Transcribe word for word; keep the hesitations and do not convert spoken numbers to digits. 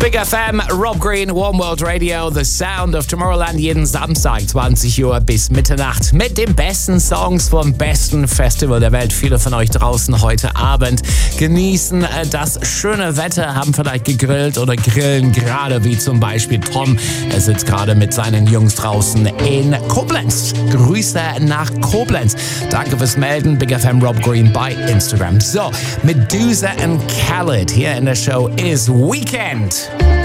Big F M, Rob Green, One World Radio, The Sound of Tomorrowland, jeden Samstag zwanzig Uhr bis Mitternacht mit den besten Songs vom besten Festival der Welt. Viele von euch draußen heute Abend genießen das schöne Wetter, haben vielleicht gegrillt oder grillen gerade, wie zum Beispiel Tom. Er sitzt gerade mit seinen Jungs draußen in Koblenz. Grüße nach Koblenz. Danke fürs Melden. Big F M Rob Green bei Instagram. So, Medusa and Khaled hier in der Show ist Weekend.